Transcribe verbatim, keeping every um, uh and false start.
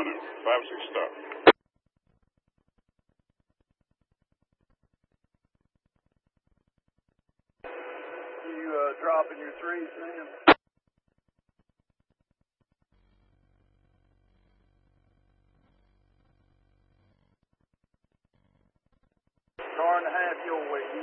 Honor, five six star. You uh, dropping your threes, man? Car and a half your way.